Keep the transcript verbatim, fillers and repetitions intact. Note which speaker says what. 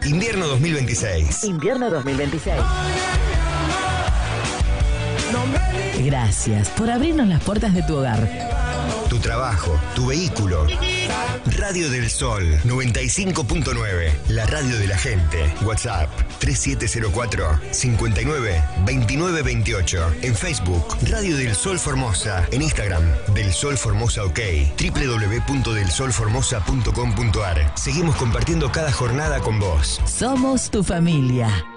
Speaker 1: Invierno dos mil veintiséis.
Speaker 2: Invierno dos mil veintiséis. Gracias por abrirnos las puertas de tu hogar.
Speaker 1: Tu trabajo, tu vehículo. Radio del Sol noventa y cinco punto nueve. La radio de la gente. WhatsApp tres siete cero cuatro, cinco nueve, dos nueve dos ocho. En Facebook, Radio del Sol Formosa. En Instagram, Del Sol Formosa OK. doble u doble u doble u punto del sol formosa punto com punto ar. Seguimos compartiendo cada jornada con vos.
Speaker 2: Somos tu familia.